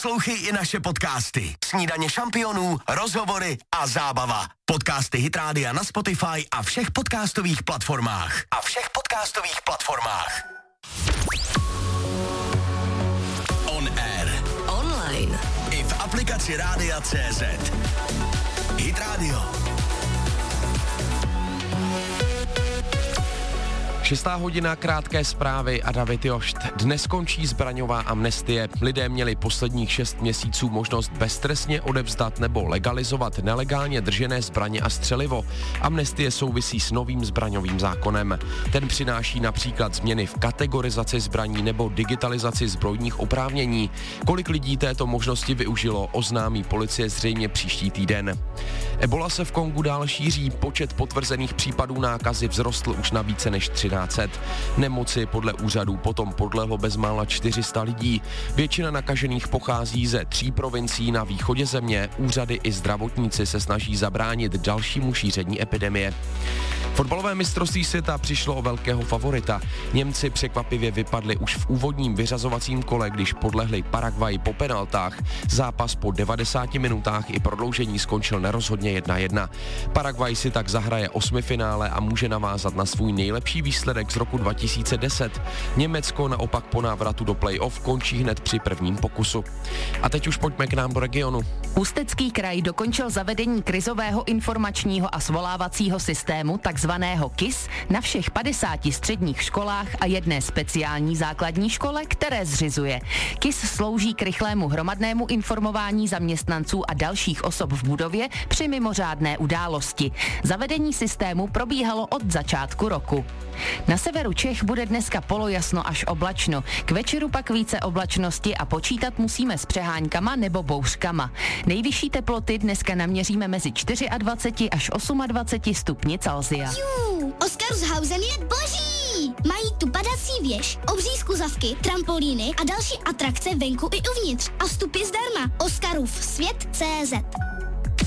Poslouchej i naše podcasty. Snídaně šampionů, rozhovory a zábava. Podcasty Hit Rádia na Spotify a všech podcastových platformách. On air. Online. I v aplikaci Rádia.cz. Hit Radio. 6. hodina, krátké zprávy a David Jošt. Dnes končí zbraňová amnestie. Lidé měli posledních 6 měsíců možnost beztrestně odevzdat nebo legalizovat nelegálně držené zbraně a střelivo. Amnestie souvisí s novým zbraňovým zákonem. Ten přináší například změny v kategorizaci zbraní nebo digitalizaci zbrojních oprávnění. Kolik lidí této možnosti využilo, oznámí policie zřejmě příští týden. Ebola se v Kongu dál šíří. Počet potvrzených případů nákazy vzrostl už na více než 1300. Nemoci podle úřadů potom podlehlo bezmála 400 lidí. Většina nakažených pochází ze 3 provincií na východě země. Úřady i zdravotníci se snaží zabránit dalšímu šíření epidemie. Fotbalové mistrovství světa přišlo o velkého favorita. Němci překvapivě vypadli už v úvodním vyřazovacím kole, když podlehli Paraguayi po penaltách. Zápas po 90 minutách i prodloužení skončil nerozhodně 1-1. Paraguay si tak zahraje 8. finále a může navázat na svůj nejlepší výsledek z roku 2010. Německo naopak po návratu do play-off končí hned při prvním pokusu. A teď už pojďme k nám do regionu. Ústecký kraj dokončil zavedení krizového informačního a svolávacího systému, takzvaného KIS, na všech 50 středních školách a jedné speciální základní škole, které zřizuje. KIS slouží k rychlému hromadnému informování zaměstnanců a dalších osob v budově při mimořádné události. Zavedení systému probíhalo od začátku roku. Na severu Čech bude dneska polojasno až oblačno. K večeru pak více oblačnosti a počítat musíme s přeháňkama nebo bouřkama. Nejvyšší teploty dneska naměříme mezi 24 až 28 stupni Celsia. Oscarshausen je boží! Mají tu padací věž, obří skluzavky, trampolíny a další atrakce venku i uvnitř. A vstupy zdarma. Oscarův svět.cz